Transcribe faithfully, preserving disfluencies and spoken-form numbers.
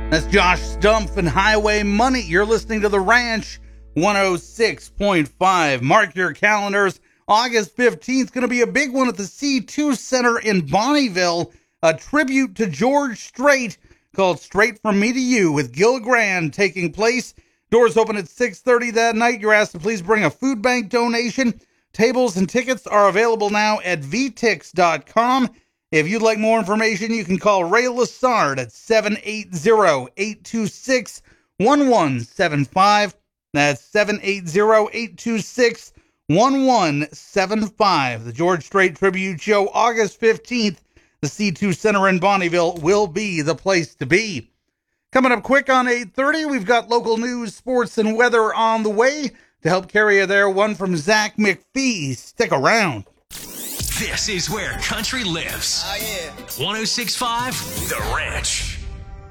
That's Josh Stumpf and Highway Money. You're listening to The Ranch, one oh six point five. Mark your calendars. August fifteenth, going to be a big one at the C two Center in Bonnyville. A tribute to George Strait called Straight From Me to You with Gil Grand taking place. Doors open at six thirty that night. You're asked to please bring a food bank donation. Tables and tickets are available now at v tix dot com. If you'd like more information, you can call Ray Lassard at seven eight zero, eight two six, one one seven five. That's seven eight zero, eight two six, one one seven five. The George Strait Tribute Show, August fifteenth. The C two Center in Bonnyville will be the place to be. Coming up quick on eight thirty, we've got local news, sports, and weather on the way. To help carry you there, one from Zach McPhee. Stick around. This is where country lives. Oh, yeah. one oh six point five The Ranch.